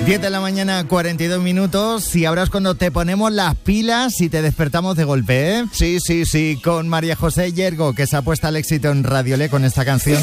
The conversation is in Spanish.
10 de la mañana, 42 minutos. Y ahora es cuando te ponemos las pilas y te despertamos de golpe, ¿eh? Sí, con María José Yergo, que se ha puesto al éxito en Radio Le con esta canción.